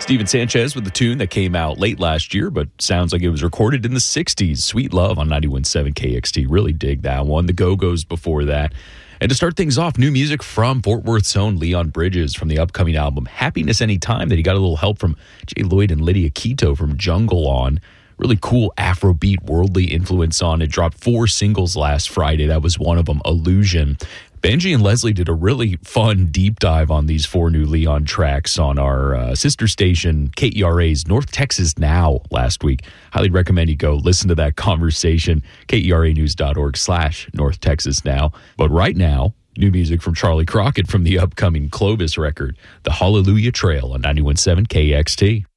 Steven Sanchez with a tune that came out late last year, but sounds like it was recorded in the 60s. Sweet Love on 91.7 KXT. Really dig that one. The Go-Go's before that. And to start things off, new music from Fort Worth's own Leon Bridges from the upcoming album Happiness Anytime that he got a little help from Jay Lloyd and Lydia Quito from Jungle on. Really cool Afrobeat worldly influence on it. Dropped 4 singles last Friday. That was one of them, Illusion. Benji and Leslie did a really fun deep dive on these 4 new Leon tracks on our sister station, KERA's North Texas Now last week. Highly recommend you go listen to that conversation, KERAnews.org/North Texas Now. But right now, new music from Charlie Crockett from the upcoming Clovis record, The Hallelujah Trail on 91.7 KXT.